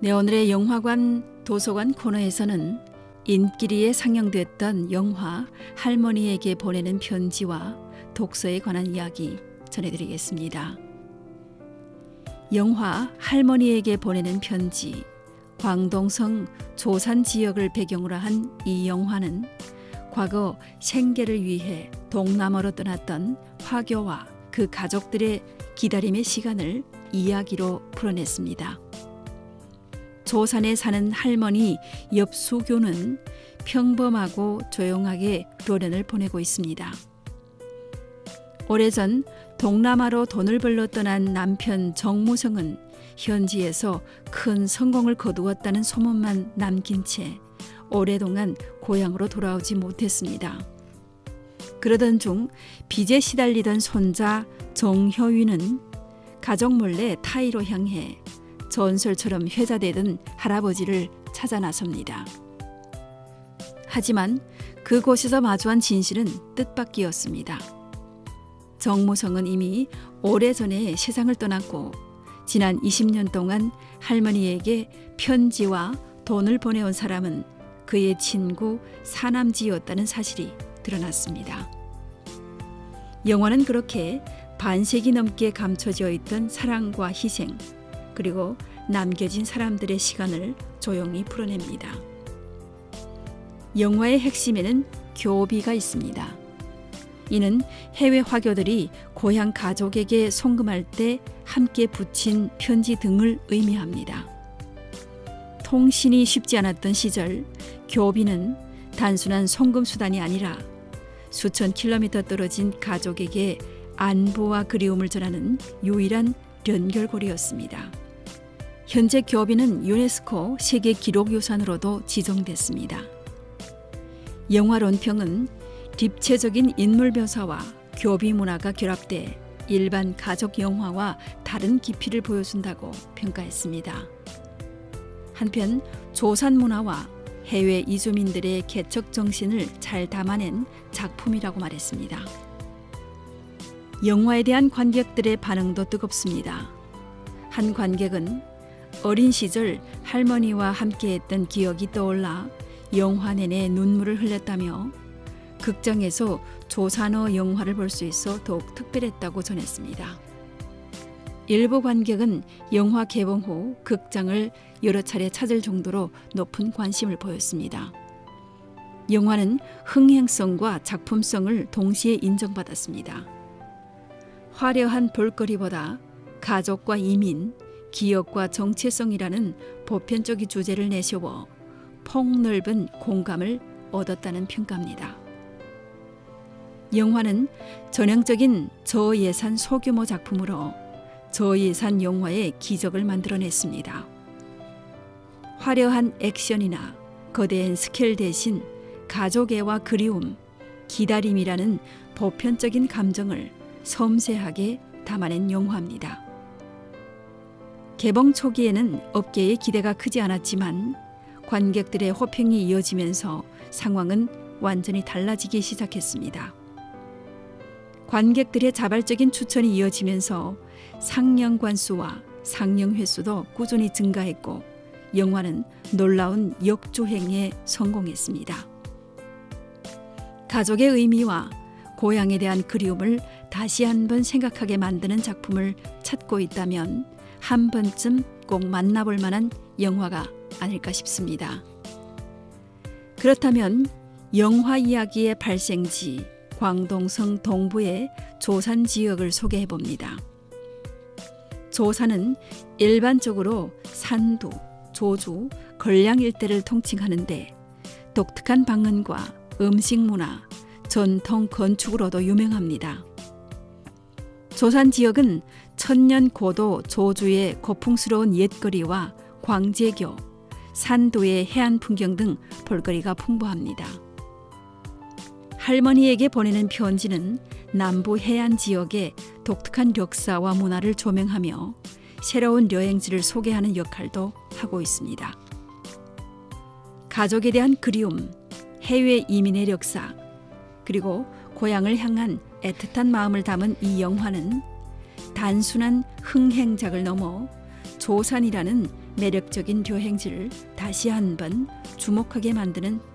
네, 오늘의 영화관 도서관 코너에서는 인기리에 상영됐던 영화 할머니에게 보내는 편지와 독서에 관한 이야기 전해드리겠습니다. 영화 할머니에게 보내는 편지, 광동성 조산 지역을 배경으로 한 이 영화는 과거 생계를 위해 동남아로 떠났던 화교와 그 가족들의 기다림의 시간을 이야기로 풀어냈습니다. 조산에 사는 할머니 엽수교는 평범하고 조용하게 노년을 보내고 있습니다. 오래전 동남아로 돈을 벌러 떠난 남편 정무성은 현지에서 큰 성공을 거두었다는 소문만 남긴 채 오랫동안 고향으로 돌아오지 못했습니다. 그러던 중 빚에 시달리던 손자 정효윤은 가족 몰래 타이로 향해 전설처럼 회자되던 할아버지를 찾아 나섭니다. 하지만 그곳에서 마주한 진실은 뜻밖이었습니다. 정무성은 이미 오래전에 세상을 떠났고 지난 20년 동안 할머니에게 편지와 돈을 보내온 사람은 그의 친구 사남지였다는 사실이 드러났습니다. 영화는 그렇게 반세기 넘게 감춰져 있던 사랑과 희생, 그리고 남겨진 사람들의 시간을 조용히 풀어냅니다. 영화의 핵심에는 교비가 있습니다. 이는 해외 화교들이 고향 가족에게 송금할 때 함께 붙인 편지 등을 의미합니다. 통신이 쉽지 않았던 시절, 교비는 단순한 송금 수단이 아니라 수천 킬로미터 떨어진 가족에게 안부와 그리움을 전하는 유일한 연결고리였습니다. 현재 교비는 유네스코 세계 기록유산으로도 지정됐습니다. 영화 론평은 입체적인 인물 묘사와 교비 문화가 결합돼 일반 가족 영화와 다른 깊이를 보여준다고 평가했습니다. 한편 조산 문화와 해외 이주민들의 개척 정신을 잘 담아낸 작품이라고 말했습니다. 영화에 대한 관객들의 반응도 뜨겁습니다. 한 관객은 어린 시절 할머니와 함께했던 기억이 떠올라 영화 내내 눈물을 흘렸다며 극장에서 조산어 영화를 볼 수 있어 더욱 특별했다고 전했습니다. 일부 관객은 영화 개봉 후 극장을 여러 차례 찾을 정도로 높은 관심을 보였습니다. 영화는 흥행성과 작품성을 동시에 인정받았습니다. 화려한 볼거리보다 가족과 이민, 기억과 정체성이라는 보편적인 주제를 내세워 폭넓은 공감을 얻었다는 평가입니다. 영화는 전형적인 저예산 소규모 작품으로 저예산 영화의 기적을 만들어냈습니다. 화려한 액션이나 거대한 스케일 대신 가족애와 그리움, 기다림이라는 보편적인 감정을 섬세하게 담아낸 영화입니다. 개봉 초기에는 업계의 기대가 크지 않았지만 관객들의 호평이 이어지면서 상황은 완전히 달라지기 시작했습니다. 관객들의 자발적인 추천이 이어지면서 상영관 수와 상영 횟수도 꾸준히 증가했고 영화는 놀라운 역주행에 성공했습니다. 가족의 의미와 고향에 대한 그리움을 다시 한번 생각하게 만드는 작품을 찾고 있다면 한 번쯤 꼭 만나볼 만한 영화가 아닐까 싶습니다. 그렇다면 영화 이야기의 발생지 광동성 동부의 조산 지역을 소개해 봅니다. 조산은 일반적으로 산두, 조주, 걸량 일대를 통칭하는데 독특한 방언과 음식 문화, 전통 건축으로도 유명합니다. 조산 지역은 천년 고도 조주의 고풍스러운 옛거리와 광제교, 산도의 해안 풍경 등 볼거리가 풍부합니다. 할머니에게 보내는 편지는 남부 해안 지역의 독특한 역사와 문화를 조명하며 새로운 여행지를 소개하는 역할도 하고 있습니다. 가족에 대한 그리움, 해외 이민의 역사, 그리고 고향을 향한 애틋한 마음을 담은 이 영화는 단순한 흥행작을 넘어 조산이라는 매력적인 료 행질을 다시 한번 주목하게 만드는